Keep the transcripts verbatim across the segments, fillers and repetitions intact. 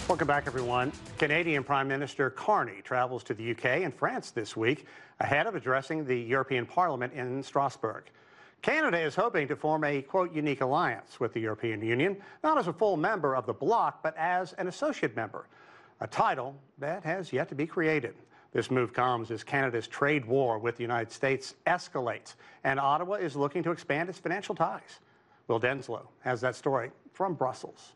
Welcome back, everyone. Canadian Prime Minister Carney travels to the U K and France this week ahead of addressing the European Parliament in Strasbourg. Canada is hoping to form a, quote, unique alliance with the European Union, not as a full member of the bloc, but as an associate member, a title that has yet to be created. This move comes as Canada's trade war with the United States escalates, and Ottawa is looking to expand its financial ties. Will Denslow has that story from Brussels.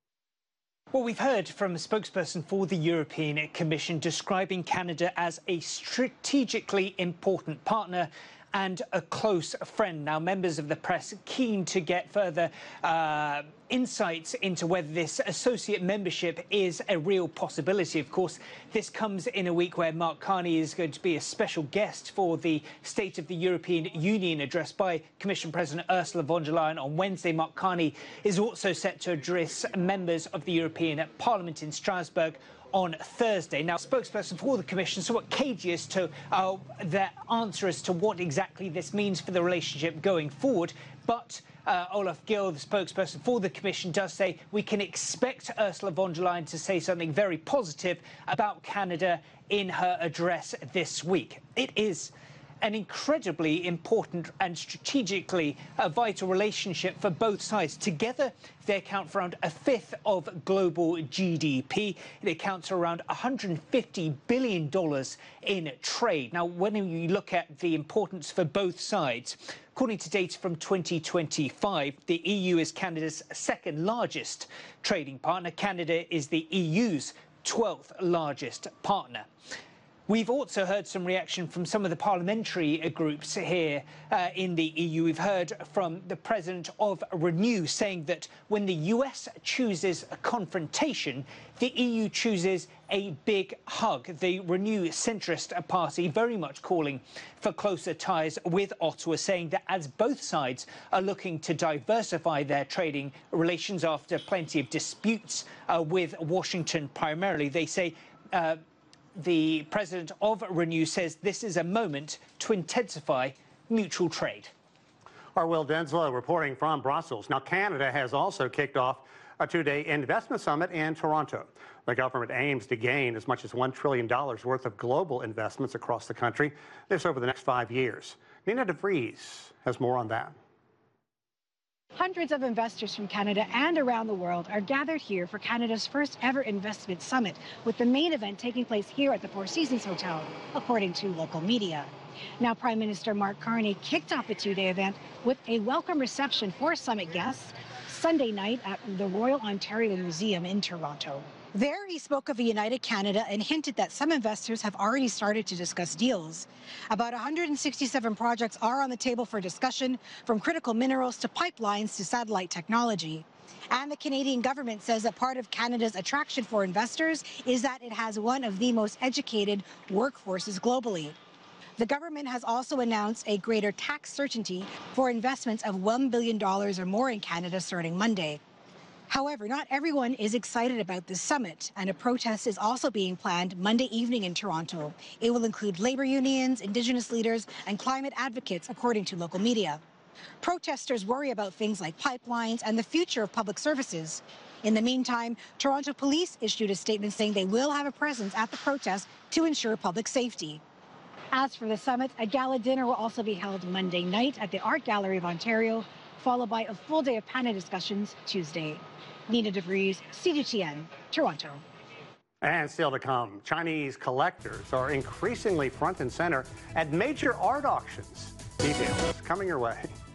Well, we've heard from a spokesperson for the European Commission describing Canada as a strategically important partner and a close friend. Now, members of the press keen to get further uh, insights into whether this associate membership is a real possibility. Of course, this comes in a week where Mark Carney is going to be a special guest for the State of the European Union address by Commission President Ursula von der Leyen on Wednesday. Mark Carney is also set to address members of the European Parliament in Strasbourg on Thursday. Now, spokesperson for the Commission somewhat cagey as to uh, their answer as to what exactly this means for the relationship going forward. But uh, Olaf Gill, the spokesperson for the Commission, does say we can expect Ursula von der Leyen to say something very positive about Canada in her address this week. It is an incredibly important and strategically uh, vital relationship for both sides. Together, they account for around a fifth of global G D P. It accounts for around one hundred fifty billion dollars in trade. Now, when you look at the importance for both sides, according to data from twenty twenty-five, the E U is Canada's second largest trading partner. Canada is the E U's twelfth largest partner. We've also heard some reaction from some of the parliamentary groups here uh, in the E U. We've heard from the president of Renew saying that when the U S chooses a confrontation, the E U chooses a big hug. The Renew centrist party very much calling for closer ties with Ottawa, saying that as both sides are looking to diversify their trading relations after plenty of disputes uh, with Washington primarily, they say uh, the president of Renew says this is a moment to intensify mutual trade. Our Will Denslow reporting from Brussels. Now, Canada has also kicked off a two-day investment summit in Toronto. The government aims to gain as much as one trillion dollars worth of global investments across the country, this over the next five years. Nina DeVries has more on that. Hundreds of investors from Canada and around the world are gathered here for Canada's first ever investment summit, with the main event taking place here at the Four Seasons Hotel, according to local media. Now, Prime Minister Mark Carney kicked off the two-day event with a welcome reception for summit guests Sunday night at the Royal Ontario Museum in Toronto. There, he spoke of a united Canada and hinted that some investors have already started to discuss deals. About one hundred sixty-seven projects are on the table for discussion, from critical minerals to pipelines to satellite technology. And the Canadian government says that part of Canada's attraction for investors is that it has one of the most educated workforces globally. The government has also announced a greater tax certainty for investments of one billion dollars or more in Canada starting Monday. However, not everyone is excited about this summit, and a protest is also being planned Monday evening in Toronto. It will include labor unions, Indigenous leaders, and climate advocates, according to local media. Protesters worry about things like pipelines and the future of public services. In the meantime, Toronto police issued a statement saying they will have a presence at the protest to ensure public safety. As for the summit, a gala dinner will also be held Monday night at the Art Gallery of Ontario, followed by a full day of panel discussions Tuesday. Nina DeVries, C G T N, Toronto. And still to come, Chinese collectors are increasingly front and center at major art auctions. Details coming your way.